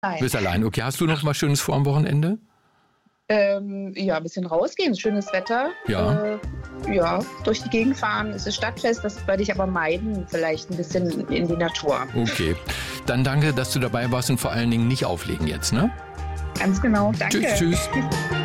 Nein. Du bist allein. Okay, hast du noch was Schönes vor am Wochenende? Ja, ein bisschen rausgehen, schönes Wetter. Ja. Ja, durch die Gegend fahren. Es ist Stadtfest, das werde ich aber meiden. Vielleicht ein bisschen in die Natur. Okay. Dann danke, dass du dabei warst und vor allen Dingen nicht auflegen jetzt, ne? Ganz genau, danke. Tschüss.